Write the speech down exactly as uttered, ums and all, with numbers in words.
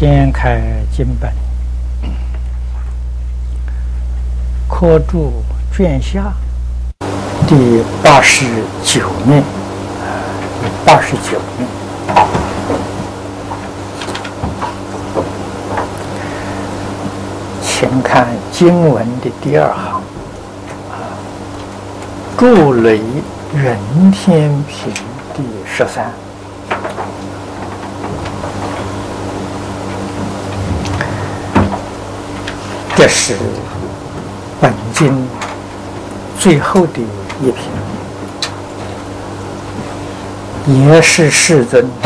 掀开经本，科注卷下第八十九面，八十九面。请看经文的第二行，注雷人天平第十三。这是本经最后的一篇，也是世尊